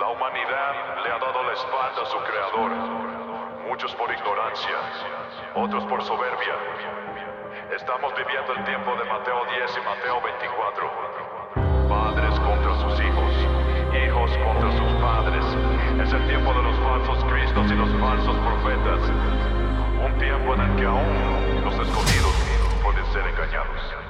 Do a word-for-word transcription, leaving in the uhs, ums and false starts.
La humanidad le ha dado la espalda a su creador. Muchos por ignorancia, otros por soberbia. Estamos viviendo el tiempo de Mateo diez y Mateo veinticuatro. Padres contra sus hijos, hijos contra sus padres. Es el tiempo de los falsos cristos y los falsos profetas. Un tiempo en el que aún los escogidos pueden ser engañados.